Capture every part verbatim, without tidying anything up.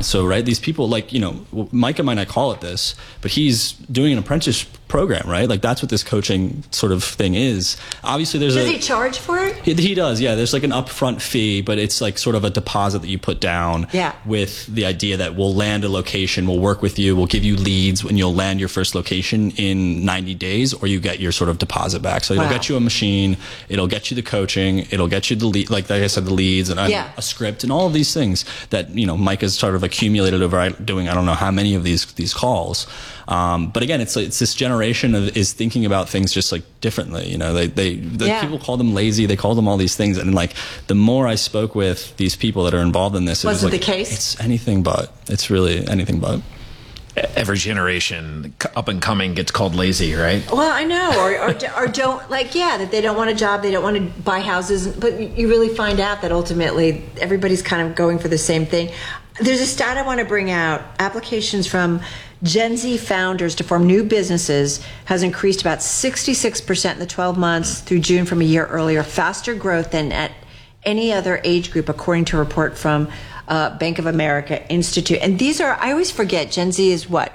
So, right, these people, like, you know, Micah might not call it this, but he's doing an apprentice program, right? Like, that's what this coaching sort of thing is. Obviously, there's does a... Does he charge for it? He, he does, yeah. There's like an upfront fee, but it's like sort of a deposit that you put down yeah. with the idea that we'll land a location, we'll work with you, we'll give you leads when you'll land your first location in ninety days, or you get your sort of deposit back. So it'll wow. get you a machine, it'll get you the coaching, it'll get you the lead, like, like I said, the leads and yeah. a, a script and all of these things that, you know, Mike has sort of accumulated over doing I don't know how many of these these calls. Um, but again, it's it's this generation of is thinking about things just like differently. You know, they they the yeah. people call them lazy. They call them all these things. And like the more I spoke with these people that are involved in this, it was was it like, the case? It's anything but. It's really anything but. Every generation up and coming gets called lazy, right? Well, I know, or, or or don't like yeah that they don't want a job, they don't want to buy houses, but you really find out that ultimately everybody's kind of going for the same thing. There's a stat I want to bring out. Applications from Gen Z founders to form new businesses has increased about sixty-six percent in the twelve months through June from a year earlier, faster growth than at any other age group, according to a report from uh, Bank of America Institute. And these are, I always forget, Gen Z is what?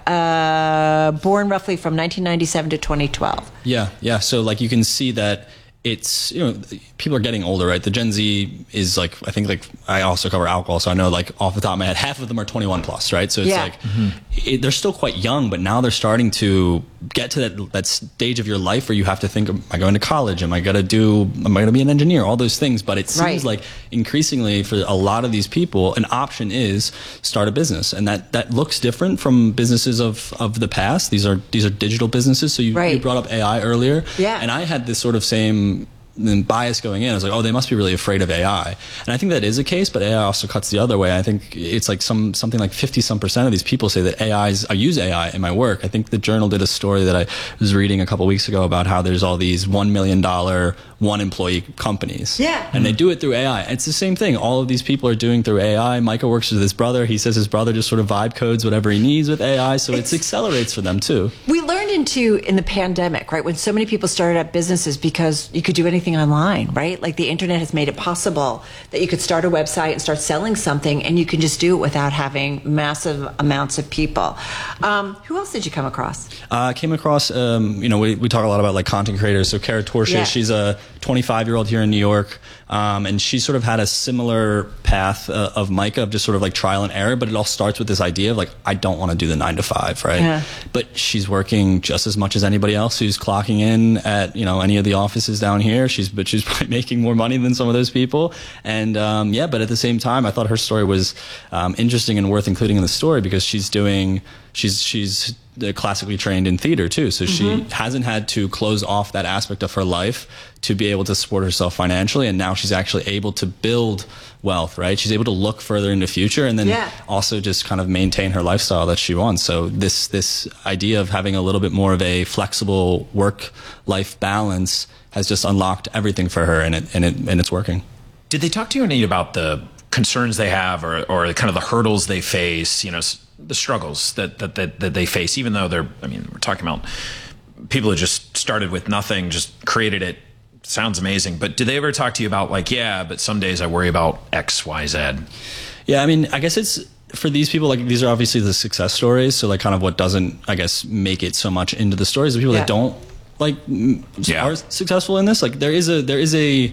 Uh, born roughly from nineteen ninety-seven to twenty twelve. Yeah, yeah. So like you can see that it's, you know, people are getting older, right? The Gen Z is like, I think like, I also cover alcohol, so I know like off the top of my head, half of them are twenty-one plus, right? So it's yeah. like, mm-hmm. it, they're still quite young, but now they're starting to get to that, that stage of your life where you have to think, am I going to college? Am I going to do, am I going to be an engineer? All those things. But it seems right. like increasingly for a lot of these people, an option is start a business. And that, that looks different from businesses of, of the past. These are, these are digital businesses. So you, right. you brought up A I earlier. Yeah. And I had this sort of same bias going in. I was like, oh, they must be really afraid of A I. And I think that is a case, but A I also cuts the other way. I think it's like some something like fifty some percent of these people say that A I's, I use A I in my work. I think the Journal did a story that I was reading a couple of weeks ago about how there's all these one million dollar one employee companies. Yeah. And they do it through A I. It's the same thing. All of these people are doing through A I. Micah works with his brother. He says his brother just sort of vibe codes whatever he needs with A I. So it accelerates for them too. We learned into in the pandemic, right? When so many people started up businesses because you could do anything online, right? Like the internet has made it possible that you could start a website and start selling something and you can just do it without having massive amounts of people. Um, who else did you come across? I uh, came across, um, you know, we, we talk a lot about like content creators. So Kara Torsia, yeah. she's a twenty-five year old here in New York. Um, and she sort of had a similar path uh, of Micah of just sort of like trial and error, but it all starts with this idea of like, I don't want to do the nine to five, right? Yeah. But she's working just as much as anybody else who's clocking in at, you know, any of the offices down here. She's, but she's probably making more money than some of those people. And, um, yeah, but at the same time, I thought her story was, um, interesting and worth including in the story because she's doing, she's, she's, classically trained in theater too, so mm-hmm. she hasn't had to close off that aspect of her life to be able to support herself financially, and now she's actually able to build wealth, right? She's able to look further into the future and then yeah. also just kind of maintain her lifestyle that she wants. So this this idea of having a little bit more of a flexible work-life balance has just unlocked everything for her, and it and it and it's working. Did they talk to you any about the concerns they have or or kind of the hurdles they face, you know, the struggles that, that, that, that they face, even though they're, I mean, we're talking about people who just started with nothing, just created it. Sounds amazing. But did they ever talk to you about like, yeah, but some days I worry about X, Y, Z? Yeah, I mean, I guess it's, for these people, like these are obviously the success stories. So like kind of what doesn't, I guess, make it so much into the stories, the people yeah. that don't like yeah. are successful in this. Like there is a, there is a,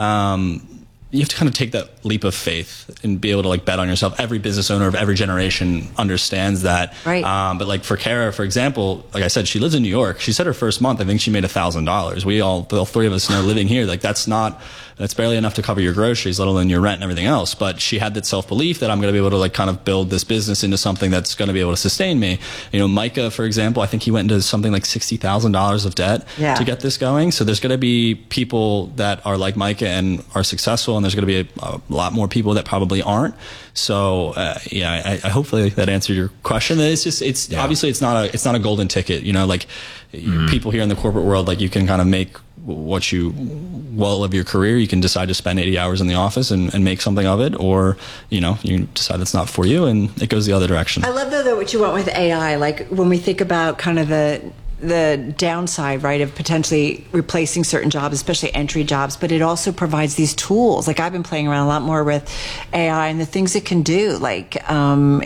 um, you have to kind of take that leap of faith and be able to like bet on yourself. Every business owner of every generation understands that. Right. Um, but like for Kara, for example, like I said, she lives in New York. She said her first month, I think she made a thousand dollars. We all, all three of us know living here, like that's not, that's barely enough to cover your groceries, let alone your rent and everything else. But she had that self-belief that I'm going to be able to like kind of build this business into something that's going to be able to sustain me. You know, Micah, for example, I think he went into something like sixty thousand dollars of debt yeah. to get this going. So there's going to be people that are like Micah and are successful, and there's going to be a, a lot more people that probably aren't. So uh, yeah, I, I hopefully that answered your question. It's just, it's yeah. obviously it's not a, it's not a golden ticket. You know, like mm. people here in the corporate world, like you can kind of make what you well of your career. You can decide to spend eighty hours in the office and, and make something of it, or you know, you decide it's not for you and it goes the other direction. I love though that what you went with A I. Like when we think about kind of the the downside, right, of potentially replacing certain jobs, especially entry jobs, but it also provides these tools. Like I've been playing around a lot more with A I and the things it can do, like um,